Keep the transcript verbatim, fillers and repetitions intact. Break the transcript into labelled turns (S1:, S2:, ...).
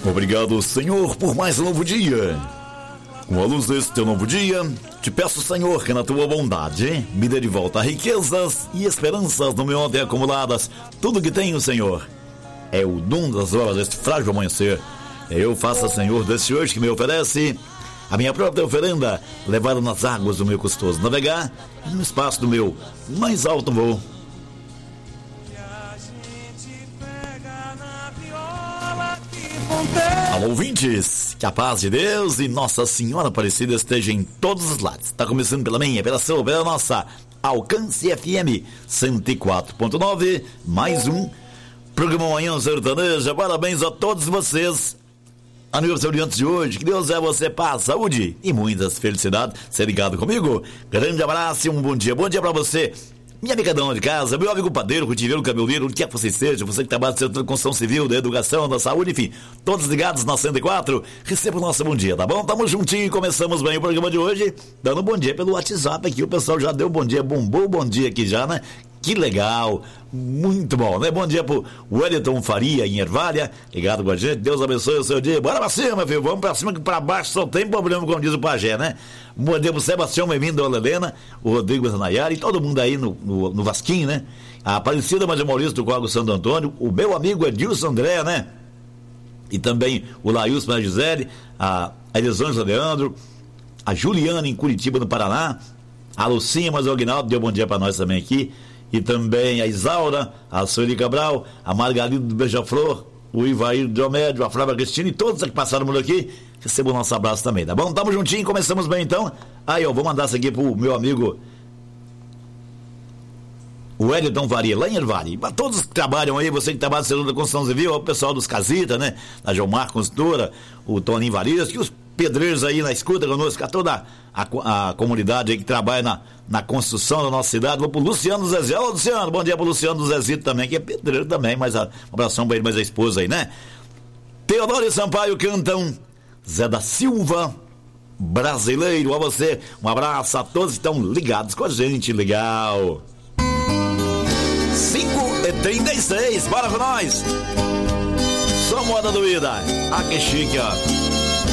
S1: Obrigado, Senhor, por mais um novo dia. Com a luz desse teu novo dia, te peço, Senhor, que na tua bondade me dê de volta riquezas e esperanças no meu ontem acumuladas. Tudo que tenho, Senhor, é o dom das horas deste frágil amanhecer. Eu faça, Senhor, desse hoje que me oferece a minha própria oferenda, levada nas águas do meu custoso navegar e no espaço do meu mais alto voo. Alô, ouvintes, que a paz de Deus e Nossa Senhora Aparecida esteja em todos os lados. Está começando pela minha, pela sua, pela nossa Alcance F M cento e quatro ponto nove, mais um programa Manhã Sertaneja. Parabéns a todos vocês, aniversariantes de hoje. Que Deus é você, paz, saúde e muitas felicidades. Ser ligado comigo, grande abraço e um bom dia. Bom dia pra você, minha amiga dona de casa, meu amigo padeiro, cultiveiro, caminhoneiro, onde quer que você esteja, você que trabalha no setor da construção civil, da educação, da saúde, enfim, todos ligados na cento e quatro, receba o nosso bom dia, tá bom? Tamo juntinho e começamos bem o programa de hoje, dando bom dia pelo WhatsApp aqui, o pessoal já deu bom dia, bombou bom dia aqui já, né? Que legal, muito bom, né? Bom dia pro Wellington Faria, em Ervalha, ligado com a gente, Deus abençoe o seu dia, bora pra cima, filho, vamos pra cima que pra baixo só tem problema, como diz o pajé, né? Bom dia pro Sebastião, bem-vindo, a Helena, o Rodrigo Zanayara e todo mundo aí no, no, no Vasquinho, né? A Aparecida Maria Maurício do Córrego Santo Antônio, o meu amigo Edilson André, né? E também o Laílson a Gisele, a Elisângela Leandro, a Juliana em Curitiba, no Paraná, a Lucinha, mas o Aguinaldo deu bom dia pra nós também aqui. E também a Isaura, a Sueli Cabral, a Margarida do Beija-Flor, o Ivair Diomédio, a Flávia Cristina e todos que passaram por aqui, recebam o nosso abraço também, tá bom? Tamo juntinho, começamos bem então. Aí, ó, vou mandar isso aqui pro meu amigo o Wellington Faria, lá em Ervalha. Para todos que trabalham aí, você que trabalha no setor da construção civil, o pessoal dos Casita, né? A Gilmar Construtora, o Toninho Varias, e os pedreiros aí na escuta conosco, a toda a, a comunidade aí que trabalha na, na construção da nossa cidade. Vou pro Luciano Zezé. Ô, Luciano, bom dia pro Luciano Zezito também, que é pedreiro também, mas a, um abração pra ele, mais a esposa aí, né? Teodoro e Sampaio cantam Zé da Silva, Brasileiro. A você, um abraço a todos que estão ligados com a gente, legal. cinco e trinta e seis, bora com nós. Só moda doída. Ah, que chique, ó.